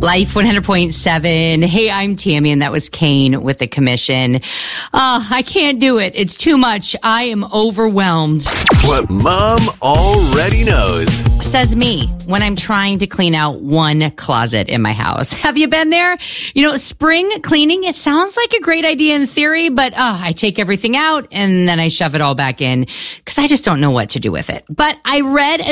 Life 100.7. Hey, I'm Tammy, and that was Kane with the commission. I can't do it. It's too much. I am overwhelmed. What Mom already knows. Says me when I'm trying to clean out one closet in my house. Have you been there? You know, spring cleaning, it sounds like a great idea in theory, but I take everything out and then I shove it all back in because I just don't know what to do with it. But I read a